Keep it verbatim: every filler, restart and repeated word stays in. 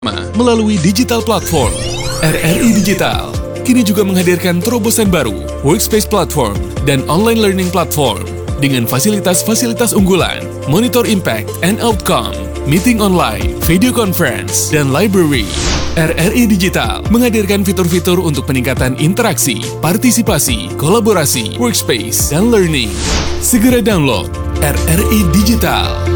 melalui digital platform. R R I Digital kini juga menghadirkan terobosan baru, workspace platform, dan online learning platform dengan fasilitas-fasilitas unggulan, monitor impact and outcome, meeting online, video conference, dan library. R R I Digital menghadirkan fitur-fitur untuk peningkatan interaksi, partisipasi, kolaborasi, workspace, dan learning. Segera download R R I Digital.